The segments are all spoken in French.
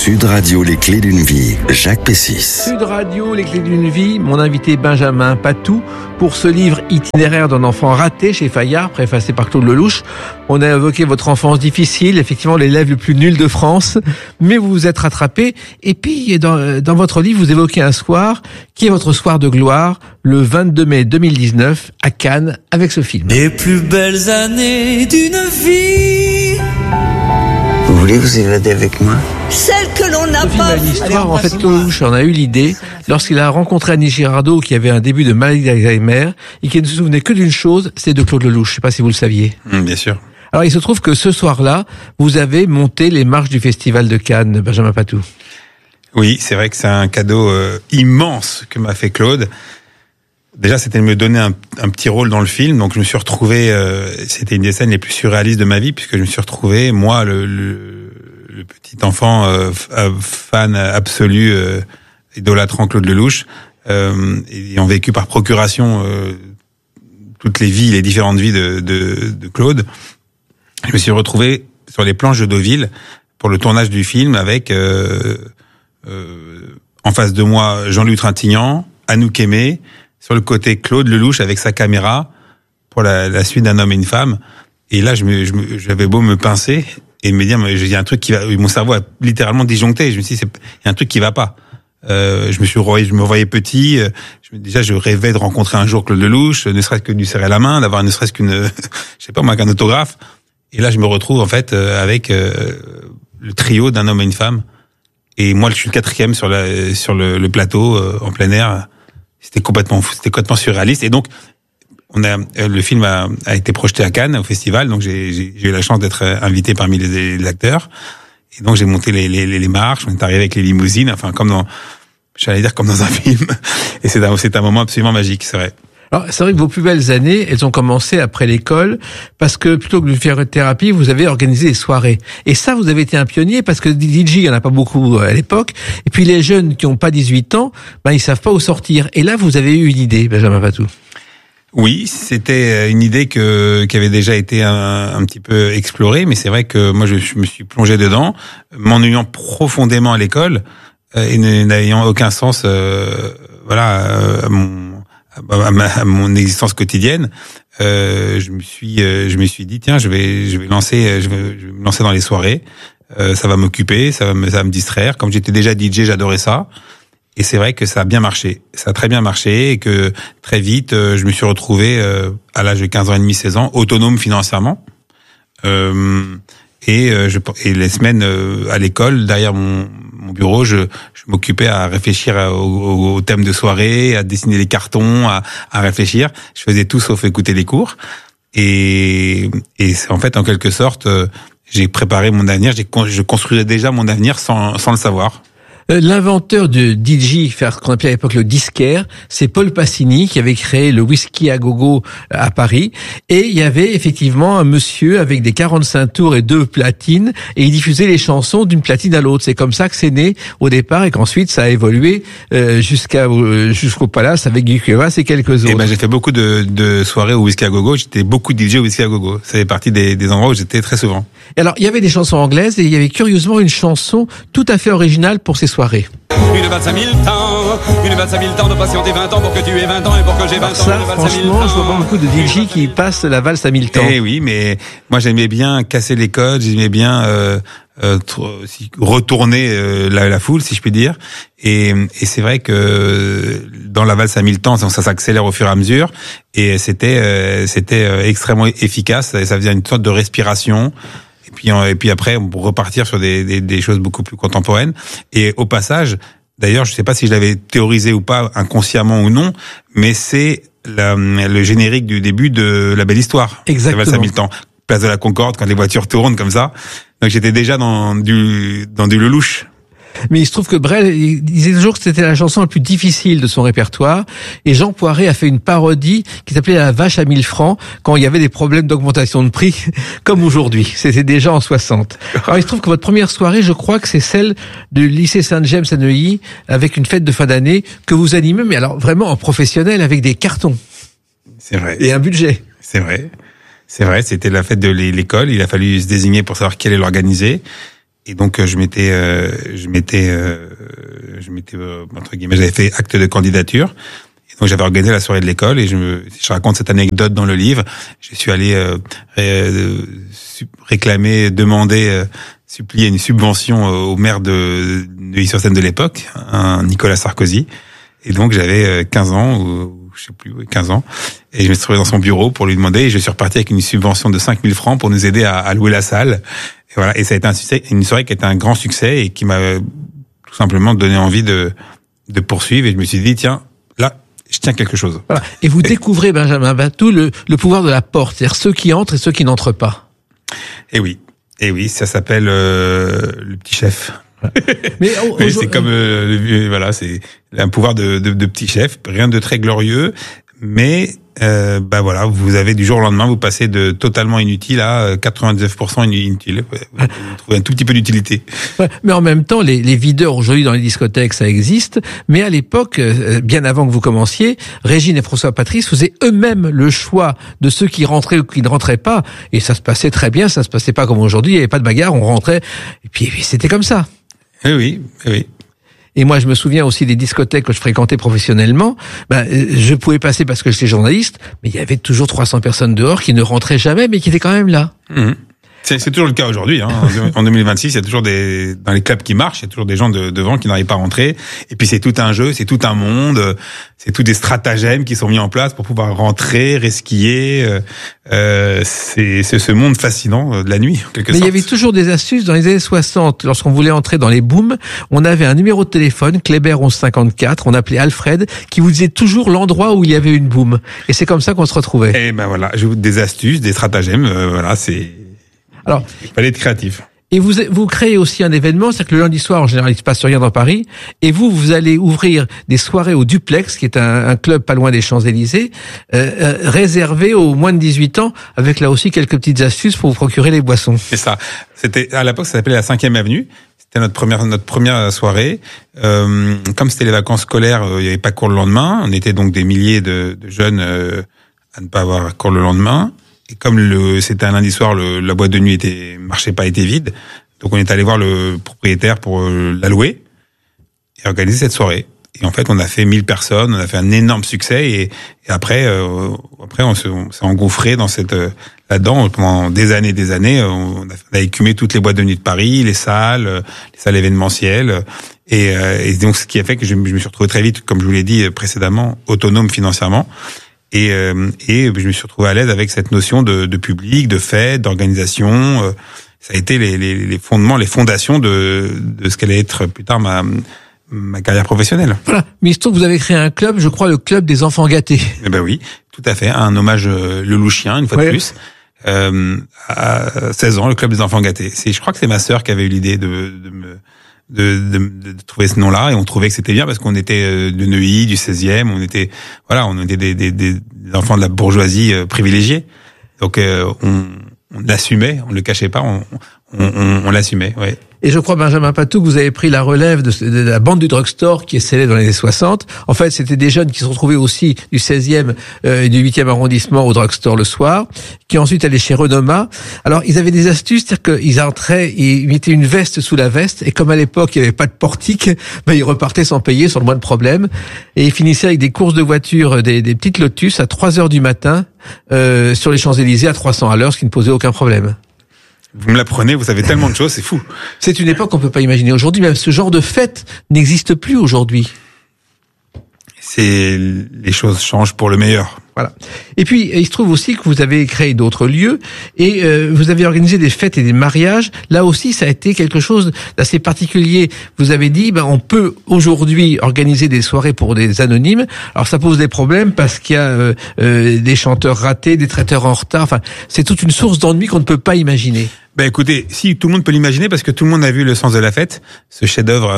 Sud Radio, les clés d'une vie, Jacques Pessis. Sud Radio, les clés d'une vie, mon invité Benjamin Patou pour ce livre itinéraire d'un enfant raté chez Fayard, préfacé par Claude Lelouch. On a évoqué votre enfance difficile, effectivement l'élève le plus nul de France, mais vous vous êtes rattrapé. Et puis dans votre livre, vous évoquez un soir qui est votre soir de gloire, le 22 mai 2019 à Cannes avec ce film. Les plus belles années d'une vie. Vous voulez vous évader avec moi? Celle que l'on n'a pas. L'histoire, en fait, Claude Lelouch en a eu l'idée lorsqu'il a rencontré Annie Girardot qui avait un début de maladie d'Alzheimer et qui ne se souvenait que d'une chose, c'est de Claude Lelouch. Je ne sais pas si vous le saviez. Bien sûr. Alors, il se trouve que ce soir-là, vous avez monté les marches du Festival de Cannes, Benjamin Patou. Oui, c'est vrai que c'est un cadeau immense que m'a fait Claude. Déjà, c'était de me donner un petit rôle dans le film, donc je me suis retrouvé. C'était une des scènes les plus surréalistes de ma vie, puisque je me suis retrouvé, moi, le petit enfant fan absolu, idolâtrant Claude Lelouch, ayant vécu par procuration toutes les vies, les différentes vies de Claude. Je me suis retrouvé sur les planches de Deauville pour le tournage du film avec en face de moi Jean-Louis Trintignant, Anouk Aimée. Sur le côté, Claude Lelouch avec sa caméra pour la suite d'un homme et une femme. Et là, j'avais beau me pincer et me dire, il y a un truc qui va. Mon cerveau a littéralement disjoncté. Je me suis dit, il y a un truc qui va pas. Je me voyais petit. Déjà, je rêvais de rencontrer un jour Claude Lelouch, ne serait-ce que de lui serrer la main, d'avoir ne serait-ce qu'une, je sais pas moi, qu'un autographe. Et là, je me retrouve en fait avec le trio d'un homme et une femme. Et moi, je suis le quatrième sur le plateau en plein air. C'était complètement fou, c'était complètement surréaliste. Et donc, le film a été projeté à Cannes, au festival. Donc, j'ai eu la chance d'être invité parmi les acteurs. Et donc, j'ai monté les marches. On est arrivé avec les limousines. Enfin, comme dans un film. Et c'est un moment absolument magique, c'est vrai. Alors, c'est vrai que vos plus belles années, elles ont commencé après l'école, parce que plutôt que de faire une thérapie, vous avez organisé des soirées. Et ça, vous avez été un pionnier, parce que DJ, il n'y en a pas beaucoup à l'époque. Et puis les jeunes qui n'ont pas 18 ans, ils savent pas où sortir. Et là, vous avez eu une idée, Benjamin Patou. Oui, c'était une idée qui avait déjà été un petit peu explorée, mais c'est vrai que moi, je me suis plongé dedans, m'ennuyant profondément à l'école, et n'ayant aucun sens, à mon existence quotidienne, je me suis dit tiens, je vais me lancer dans les soirées, ça va m'occuper, ça va me distraire. Comme j'étais déjà DJ, j'adorais ça. Et c'est vrai que ça a bien marché. Ça a très bien marché et que très vite, je me suis retrouvé à l'âge de 15 ans et demi, 16 ans, autonome financièrement. Et les semaines à l'école, derrière mon bureau, je m'occupais à réfléchir au thème de soirée, à dessiner les cartons, à réfléchir. Je faisais tout sauf écouter les cours. Et en fait, en quelque sorte, j'ai préparé mon avenir. Je construisais déjà mon avenir sans le savoir. L'inventeur de DJ, ce qu'on appelait à l'époque le disquaire, c'est Paul Passini qui avait créé le whisky à gogo à Paris. Et il y avait effectivement un monsieur avec des 45 tours et 2 platines, et il diffusait les chansons d'une platine à l'autre. C'est comme ça que c'est né au départ, et qu'ensuite ça a évolué jusqu'au Palace avec Guy Cuevas et quelques autres. J'ai fait beaucoup de soirées au whisky à gogo. J'étais beaucoup DJ au whisky à gogo. Ça fait partie des endroits où j'étais très souvent. Et alors, il y avait des chansons anglaises, et il y avait curieusement une chanson tout à fait originale pour ces soirée. Une valse à 1000 temps de patienter 20 ans pour que tu aies 20 ans et pour que j'ai 20 ans. Ça, franchement, je vois beaucoup de DJ qui passent la valse à 1000 temps. Eh oui, mais moi j'aimais bien casser les codes, j'aimais bien retourner la foule, si je puis dire. Et c'est vrai que dans la valse à 1000 temps, ça s'accélère au fur et à mesure. Et c'était extrêmement efficace. Ça faisait une sorte de respiration. Et puis après, pour repartir sur des choses beaucoup plus contemporaines. Et au passage, d'ailleurs, je sais pas si je l'avais théorisé ou pas, inconsciemment ou non, mais c'est le générique du début de La Belle Histoire. Exactement. Ça va 5000 temps. Place de la Concorde, quand les voitures tournent comme ça. Donc j'étais déjà dans du Lelouch. Mais il se trouve que Brel, il disait toujours que c'était la chanson la plus difficile de son répertoire. Et Jean Poiret a fait une parodie qui s'appelait La Vache à 1000 francs quand il y avait des problèmes d'augmentation de prix, comme aujourd'hui. C'était déjà en 60. Alors il se trouve que votre première soirée, je crois que c'est celle du lycée Saint-James à Neuilly, avec une fête de fin d'année que vous animez, mais alors vraiment en professionnel, avec des cartons. C'est vrai. Et un budget. C'est vrai. C'était la fête de l'école. Il a fallu se désigner pour savoir qui allait l'organiser. Et donc je m'étais entre guillemets, j'avais fait acte de candidature. Et donc j'avais organisé la soirée de l'école et je raconte cette anecdote dans le livre. Je suis allé supplier une subvention au maire de Neuilly-sur-Seine de l'époque, Nicolas Sarkozy. Et donc j'avais 15 ans ou je sais plus, 15 ans, et je me suis trouvé dans son bureau pour lui demander, et je suis reparti avec une subvention de 5 000 francs pour nous aider à louer la salle. Et voilà, et ça a été une soirée qui a été un grand succès et qui m'a tout simplement donné envie de poursuivre, et je me suis dit, tiens, là, je tiens quelque chose. Voilà. Et vous découvrez, Benjamin Batou, le pouvoir de la porte, c'est-à-dire ceux qui entrent et ceux qui n'entrent pas. Et oui, ça s'appelle le petit chef. Mais c'est comme voilà, c'est un pouvoir de petit chef, rien de très glorieux, mais voilà, vous avez du jour au lendemain, vous passez de totalement inutile à 99% inutile. Vous trouvez un tout petit peu d'utilité. Ouais, mais en même temps, les videurs aujourd'hui dans les discothèques, ça existe. Mais à l'époque, bien avant que vous commenciez, Régine et François Patrice faisaient eux-mêmes le choix de ceux qui rentraient ou qui ne rentraient pas, et ça se passait très bien. Ça se passait pas comme aujourd'hui. Il n'y avait pas de bagarre, on rentrait, et puis c'était comme ça. Oui. Et moi, je me souviens aussi des discothèques que je fréquentais professionnellement. Je pouvais passer parce que j'étais journaliste, mais il y avait toujours 300 personnes dehors qui ne rentraient jamais, mais qui étaient quand même là. Mmh. C'est toujours le cas aujourd'hui. Hein. En 2026, il y a toujours dans les clubs qui marchent, il y a toujours des gens devant qui n'arrivent pas à rentrer. Et puis c'est tout un jeu, c'est tout un monde, c'est tout des stratagèmes qui sont mis en place pour pouvoir rentrer, resquiller. C'est ce monde fascinant de la nuit, en quelque sorte. Mais il y avait toujours des astuces dans les années 60. Lorsqu'on voulait entrer dans les booms, on avait un numéro de téléphone, Kléber 1154, on appelait Alfred, qui vous disait toujours l'endroit où il y avait une boom. Et c'est comme ça qu'on se retrouvait. Et voilà, je vous des astuces, des stratagèmes, voilà, c'est... Alors, il fallait être créatif. Et vous créez aussi un événement, c'est-à-dire que le lundi soir, en général, il se passe rien dans Paris, et vous allez ouvrir des soirées au Duplex, qui est un club pas loin des Champs-Élysées, réservé aux moins de 18 ans, avec là aussi quelques petites astuces pour vous procurer les boissons. C'est ça. C'était, à l'époque, ça s'appelait la 5e avenue. C'était notre première soirée. Comme c'était les vacances scolaires, il n'y avait pas cours le lendemain. On était donc des milliers de jeunes à ne pas avoir cours le lendemain. Et comme c'était un lundi soir, la boîte de nuit était vide, donc on est allé voir le propriétaire pour la louer et organiser cette soirée. Et en fait, on a fait 1000 personnes, on a fait un énorme succès, et après on s'est engouffré dans là-dedans pendant des années. On a écumé toutes les boîtes de nuit de Paris, les salles événementielles, et donc ce qui a fait que je me suis retrouvé très vite, comme je vous l'ai dit précédemment, autonome financièrement. Et je me suis retrouvé à l'aise avec cette notion de public, de fête, d'organisation. Ça a été les fondements, les fondations de ce qu'allait être plus tard ma carrière professionnelle. Voilà. Mais il se trouve que vous avez créé un club, je crois, le club des enfants gâtés. Eh ben oui, tout à fait. Un hommage lelouchien, une fois de plus. À 16 ans, le club des enfants gâtés. Je crois que c'est ma sœur qui avait eu l'idée de trouver ce nom-là, et on trouvait que c'était bien parce qu'on était de Neuilly, du 16e, on était des enfants de la bourgeoisie privilégiée. Donc on l'assumait, on le cachait pas, on l'assumait, ouais. Et je crois, Benjamin Batou, que vous avez pris la relève de la bande du drugstore qui est célèbre dans les années 60. En fait, c'était des jeunes qui se retrouvaient aussi du 16e et du 8e arrondissement au drugstore le soir, qui ensuite allaient chez Renoma. Alors, ils avaient des astuces, c'est-à-dire qu'ils entraient, ils mettaient une veste sous la veste, et comme à l'époque, il n'y avait pas de portique, ils repartaient sans payer, sans le moindre problème, et ils finissaient avec des courses de voitures, des petites Lotus à 3h du matin, sur les Champs-Élysées à 300 à l'heure, ce qui ne posait aucun problème. Vous me l'apprenez, vous savez tellement de choses, c'est fou. C'est une époque qu'on peut pas imaginer aujourd'hui, même ce genre de fête n'existe plus aujourd'hui. Les choses changent pour le meilleur. Voilà. Et puis, il se trouve aussi que vous avez créé d'autres lieux, et vous avez organisé des fêtes et des mariages. Là aussi, ça a été quelque chose d'assez particulier. Vous avez dit, on peut aujourd'hui organiser des soirées pour des anonymes. Alors, ça pose des problèmes parce qu'il y a des chanteurs ratés, des traiteurs en retard. Enfin, c'est toute une source d'ennui qu'on ne peut pas imaginer. Écoutez, si tout le monde peut l'imaginer, parce que tout le monde a vu Le Sens de la Fête, ce chef-d'œuvre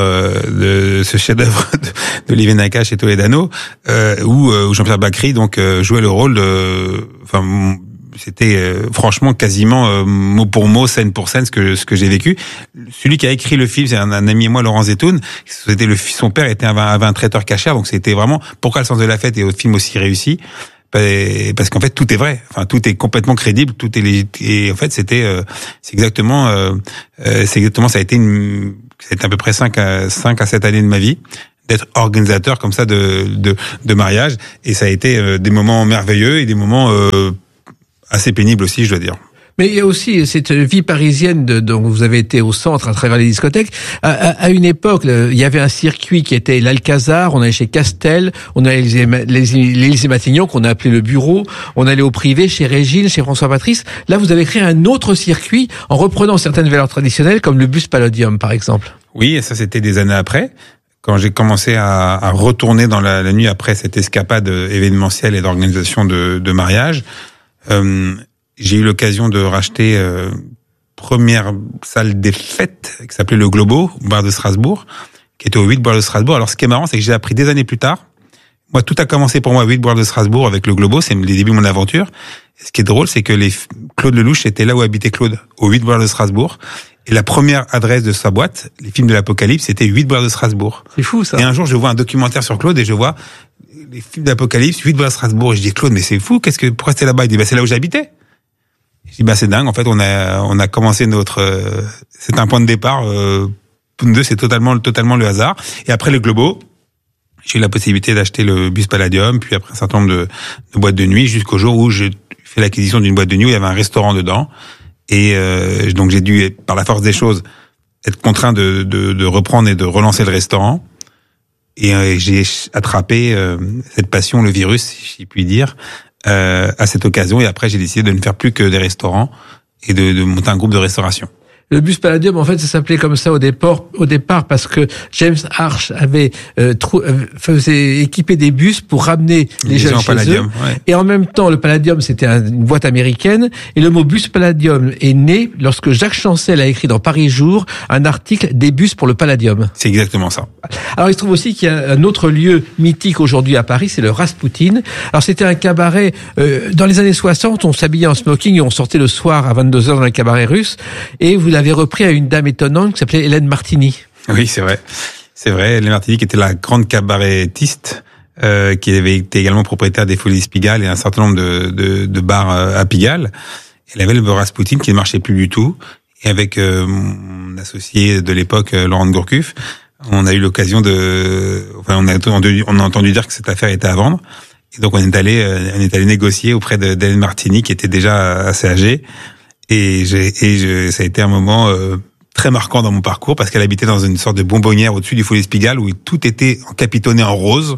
d'Olivier Nakache et Toledano, où Jean-Pierre Bacry jouait le rôle c'était franchement quasiment mot pour mot, scène pour scène ce que j'ai vécu. Celui qui a écrit le film, c'est un ami et moi, Laurent Zetoun. Son père avait un traiteur cachère, donc c'était vraiment pourquoi Le Sens de la Fête est un film aussi réussi. parce qu'en fait tout est vrai, enfin tout est complètement crédible, tout est légit, et en fait c'est exactement ça a été à peu près 5 à 7 années de ma vie d'être organisateur comme ça de mariage, et ça a été des moments merveilleux et des moments assez pénibles aussi, je dois dire. Mais il y a aussi cette vie parisienne dont vous avez été au centre à travers les discothèques. À une époque, il y avait un circuit qui était l'Alcazar, on allait chez Castel, on allait l'Élysée-Matignon, qu'on a appelé le Bureau, on allait au privé, chez Régine, chez François Patrice. Là, vous avez créé un autre circuit en reprenant certaines valeurs traditionnelles, comme le bus Palladium, par exemple. Oui, et ça c'était des années après. Quand j'ai commencé à retourner dans la nuit après cette escapade événementielle et d'organisation de mariage, j'ai eu l'occasion de racheter première salle des fêtes qui s'appelait le Globo, au bar de Strasbourg, qui était au 8 boulevard de Strasbourg. Alors ce qui est marrant, c'est que j'ai appris des années plus tard. Moi, tout a commencé pour moi au 8 boulevard de Strasbourg avec le Globo, c'est les débuts de mon aventure. Et ce qui est drôle, c'est que Claude Lelouch était là où habitait Claude, au 8 boulevard de Strasbourg. Et la première adresse de sa boîte, les films de l'Apocalypse, c'était 8 boulevard de Strasbourg. C'est fou, ça. Et un jour, je vois un documentaire sur Claude et je vois les films de l'Apocalypse, 8 boulevard de Strasbourg. Et je dis, Claude, mais c'est fou, pourquoi c'était là-bas? Il dit, c'est là où j'habitais. Je dis, c'est dingue. En fait, on a commencé c'est un point de départ, pour nous deux, c'est totalement le hasard. Et après le Globo, j'ai eu la possibilité d'acheter le bus Palladium, puis après un certain nombre de boîtes de nuit, jusqu'au jour où j'ai fait l'acquisition d'une boîte de nuit où il y avait un restaurant dedans. Et donc j'ai dû, par la force des choses, être contraint de reprendre et de relancer le restaurant. Et j'ai attrapé cette passion, le virus, si je puis dire, à cette occasion. Et après, j'ai décidé de ne faire plus que des restaurants et de monter un groupe de restauration. Le bus Palladium, en fait, ça s'appelait comme ça au départ parce que James Arch avait faisait équiper des bus pour ramener les jeunes chez Palladium, eux. ouais. Et en même temps, le Palladium, c'était une boîte américaine. Et le mot bus Palladium est né lorsque Jacques Chancel a écrit dans Paris Jour un article des bus pour le Palladium. C'est exactement ça. Alors, il se trouve aussi qu'il y a un autre lieu mythique aujourd'hui à Paris, c'est le Rasputin. Alors, c'était un cabaret, dans les années 60, on s'habillait en smoking et on sortait le soir à 22h dans un cabaret russe. Et vous l'avez repris à une dame étonnante qui s'appelait Hélène Martini. Oui, c'est vrai. C'est vrai. Hélène Martini qui était la grande cabarettiste, qui avait été également propriétaire des Folies Pigalle et un certain nombre de bars à Pigalle. Elle avait le Rasputin qui ne marchait plus du tout. Et avec mon associé de l'époque, Laurent de Gourcuff, on a eu l'occasion on a entendu dire que cette affaire était à vendre. Et donc on est allé négocier auprès d'Hélène Martini qui était déjà assez âgée. Et ça a été un moment très marquant dans mon parcours parce qu'elle habitait dans une sorte de bonbonnière au-dessus du Folies Pigalle où tout était capitonné en rose.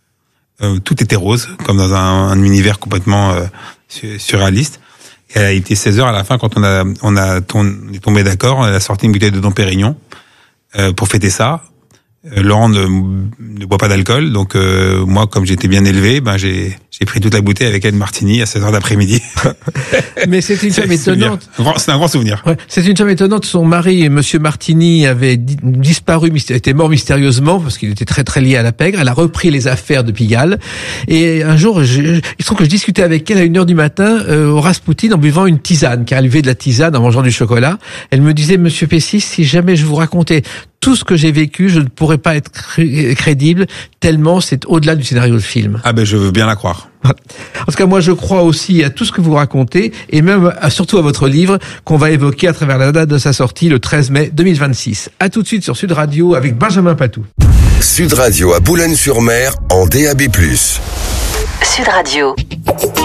Tout était rose, comme dans un univers complètement surréaliste. Et elle a été 16h à la fin quand on est tombé d'accord. Elle a sorti une bouteille de Dom Pérignon pour fêter ça. Laurent ne boit pas d'alcool, donc moi, comme j'étais bien élevé, j'ai pris toute la bouteille avec Hélène Martini à 16h d'après-midi. Mais c'est une femme étonnante. C'est un grand souvenir. Ouais, c'est une femme étonnante. Son mari, Monsieur Martini, avait disparu, était mort mystérieusement parce qu'il était très très lié à la pègre. Elle a repris les affaires de Pigalle. Et un jour, il se trouve que je discutais avec elle à 1h du matin au Rasputin en buvant une tisane, car elle buvait de la tisane en mangeant du chocolat. Elle me disait, Monsieur Pessis, si jamais je vous racontais tout ce que j'ai vécu, je ne pourrais pas être crédible, tellement c'est au-delà du scénario de film. Ah je veux bien la croire. En tout cas, moi, je crois aussi à tout ce que vous racontez, et même surtout à votre livre, qu'on va évoquer à travers la date de sa sortie, le 13 mai 2026. À tout de suite sur Sud Radio avec Benjamin Patou. Sud Radio à Boulogne-sur-Mer en DAB+. Sud Radio.